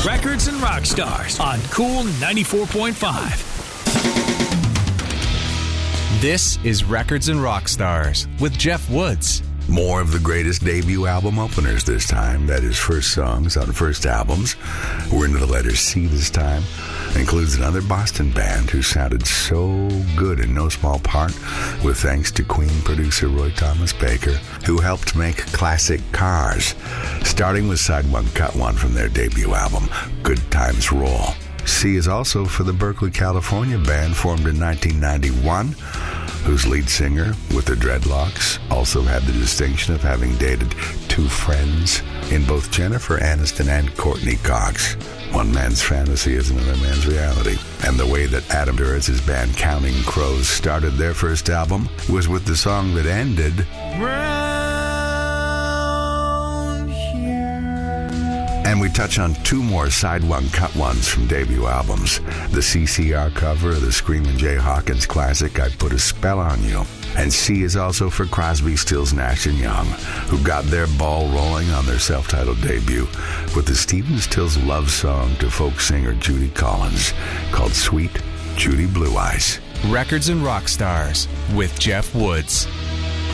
Records and Rock Stars on Cool 94.5. This is Records and Rock Stars with Jeff Woods. More of the greatest debut album openers this time. That is first songs on first albums. We're into the letter C this time. Includes another Boston band who sounded so good in no small part, with thanks to Queen producer Roy Thomas Baker, who helped make classic Cars, starting with side one, cut one from their debut album, Good Times Roll. C is also for the Berkeley, California band formed in 1991, whose lead singer, with the dreadlocks, also had the distinction of having dated two friends in both Jennifer Aniston and Courtney Cox. One man's fantasy is another man's reality. And the way that Adam Duris's band Counting Crows started their first album was with the song that ended Round Here. And we touch on two more side one, cut ones from debut albums. The CCR cover of the Screamin' Jay Hawkins classic, I Put a Spell on You. And C is also for Crosby, Stills, Nash & Young, who got their ball rolling on their self-titled debut with the Stephen Stills love song to folk singer Judy Collins called Sweet Judy Blue Eyes. Records and Rock Stars with Jeff Woods.